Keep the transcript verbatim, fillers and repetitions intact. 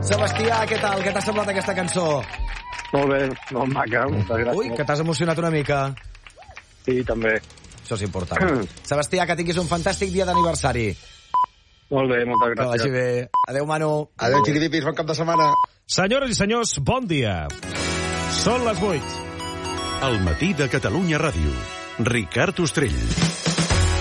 Sebastià, què tal? Què t'ha semblat aquesta cançó? Molt bé, molt maca, moltes gràcies. Ui, que t'has emocionat una mica. Sí, també. Això és important. Sebastià, que tinguis un fantàstic dia d'aniversari. Molt bé, moltes Que gràcies. vagi bé. Adéu, Manu. Adéu, xiquitipis, bon cap de setmana. Senyores i senyors, bon dia. Són les vuit. El matí de Catalunya Ràdio. Ricard Ostrell.